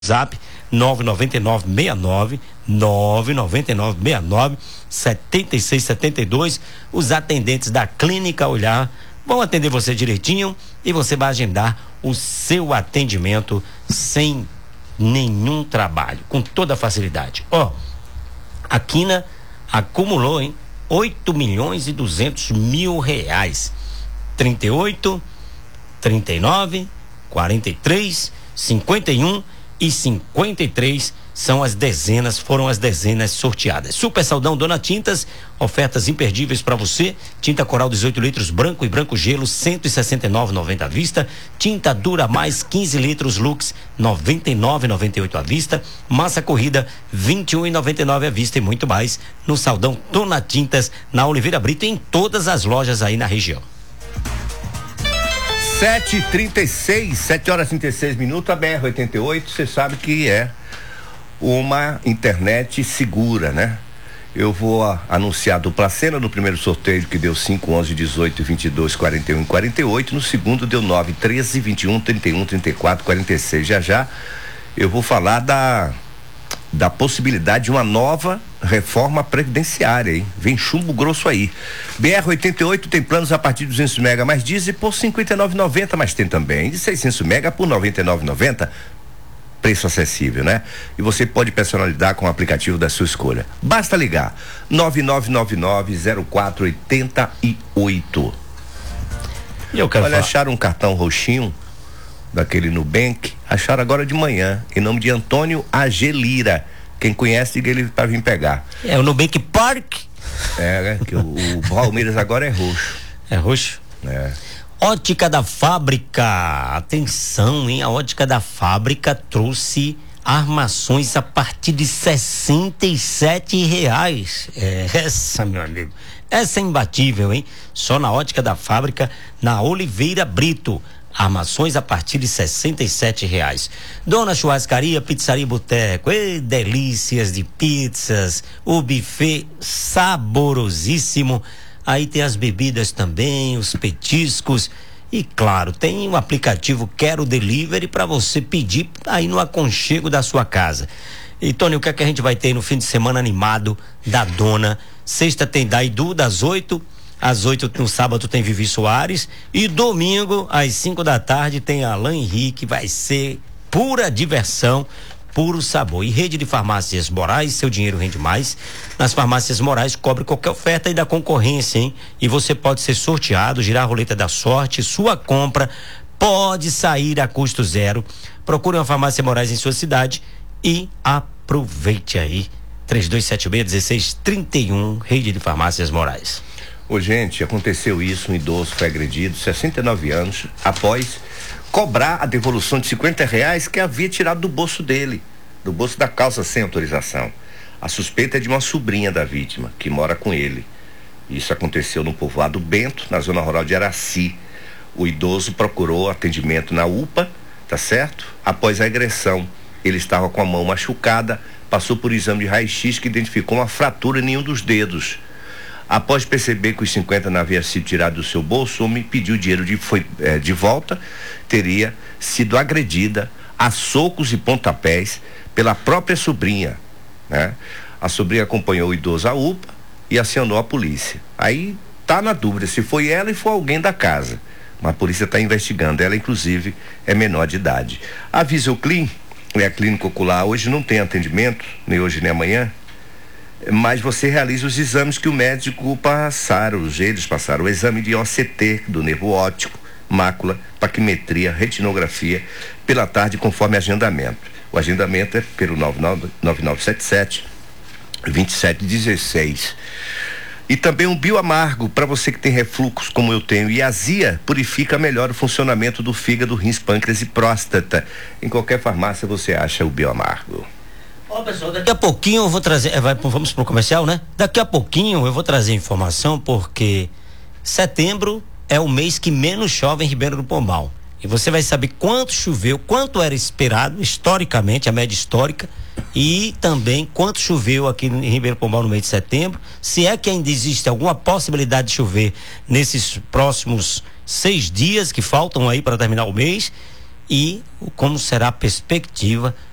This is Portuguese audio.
Zap 99969 os atendentes da Clínica Olhar vão atender você direitinho e você vai agendar o seu atendimento sem nenhum trabalho, com toda a facilidade. A Quina acumulou, hein? 8.200.000 reais. 38, 39, 43, 51 e 53 foram as dezenas sorteadas. Super Saldão Dona Tintas, ofertas imperdíveis para você. Tinta Coral 18 litros branco e branco gelo, 169,90 à vista. Tinta Dura Mais 15 litros Lux, 99,98 à vista. Massa corrida, 21,99 à vista e muito mais no Saldão Dona Tintas, na Oliveira Brito, em todas as lojas aí na região. 7h36, 7h36, a BR-88, você sabe que é uma internet segura, né? Eu vou anunciar a dupla cena no primeiro sorteio, que deu 5, 11, 18, 22, 41 e 48. No segundo deu 9, 13, 21, 31, 34, 46. Já eu vou falar da possibilidade de uma nova reforma previdenciária, hein? Vem chumbo grosso aí. BR-88 tem planos a partir de 200 mega mais diesel por R$ 59,90, mas tem também de 600 mega por R$ 99,90. Preço acessível, né? E você pode personalizar com o aplicativo da sua escolha. Basta ligar 9999-0488. Olha, acharam um cartão roxinho daquele Nubank, acharam agora de manhã, em nome de Antônio Agelira. Quem conhece, diga ele para vir pegar. É o Nubank Park. É, que o Palmeiras agora é roxo. É roxo? É. Ótica da Fábrica, atenção, hein? A Ótica da Fábrica trouxe armações a partir de R$67. Essa, meu amigo, essa é imbatível, hein? Só na Ótica da Fábrica, na Oliveira Brito. Armações a partir de R$67. Dona Churrascaria, Pizzaria e Boteco, delícias de pizzas, o buffet saborosíssimo. Aí tem as bebidas também, os petiscos e, claro, tem o aplicativo Quero Delivery para você pedir aí no aconchego da sua casa. E, Tony, o que é que a gente vai ter no fim de semana animado da Dona? Sexta tem Daidu das 8 às 8, no sábado tem Vivi Soares e domingo às 5 da tarde tem Alain Henrique. Vai ser pura diversão, puro sabor. E Rede de Farmácias Moraes, seu dinheiro rende mais. Nas Farmácias Moraes cobre qualquer oferta aí da concorrência, hein? E você pode ser sorteado, girar a roleta da sorte, sua compra pode sair a custo zero. Procure uma Farmácia Moraes em sua cidade e aproveite aí. 3276-1631, Rede de Farmácias Moraes. Ô, gente, aconteceu isso, um idoso foi agredido, 69 anos, após cobrar a devolução de R$50 que havia tirado do bolso dele, do bolso da calça sem autorização. A suspeita é de uma sobrinha da vítima, que mora com ele. Isso aconteceu no povoado Bento, na zona rural de Araci. O idoso procurou atendimento na UPA, tá certo? Após a agressão, ele estava com a mão machucada, passou por exame de raio-x que identificou uma fratura em nenhum dos dedos. Após perceber que os 50 não haviam sido tirados do seu bolso, o homem pediu o dinheiro de volta. Teria sido agredida a socos e pontapés pela própria sobrinha, né? A sobrinha acompanhou o idoso à UPA e acionou a polícia. Aí tá na dúvida se foi ela e foi alguém da casa, mas a polícia está investigando. Ela, inclusive, é menor de idade. A Visioclin, a clínica ocular, hoje não tem atendimento, nem hoje nem amanhã, mas você realiza os exames que o médico passaram, eles passaram, o exame de OCT do nervo óptico, mácula, paquimetria, retinografia, pela tarde, conforme agendamento. O agendamento é pelo 9977-2716. E também um bioamargo, para você que tem refluxo, como eu tenho, e azia, purifica melhor o funcionamento do fígado, rins, pâncreas e próstata. Em qualquer farmácia você acha o bioamargo. Ó, pessoal, daqui a pouquinho eu vou trazer, vamos pro comercial, né? Daqui a pouquinho eu vou trazer informação, porque setembro é o mês que menos chove em Ribeirão do Pombal. E você vai saber quanto choveu, quanto era esperado historicamente, a média histórica, e também quanto choveu aqui em Ribeirão do Pombal no mês de setembro, se é que ainda existe alguma possibilidade de chover nesses próximos 6 dias que faltam aí para terminar o mês, e como será a perspectiva